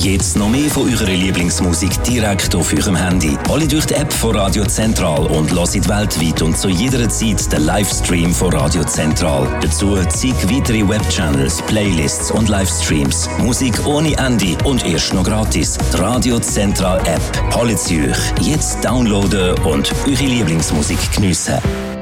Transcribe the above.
Jetzt noch mehr von eurer Lieblingsmusik direkt auf eurem Handy. Alle durch die App von Radio Zentral und hört weltweit und zu jeder Zeit den Livestream von Radio Zentral. Dazu zig weitere Webchannels, Playlists und Livestreams. Musik ohne Ende und erst noch gratis. Die Radio Zentral App. Holt sie euch jetzt downloaden und eure Lieblingsmusik geniessen.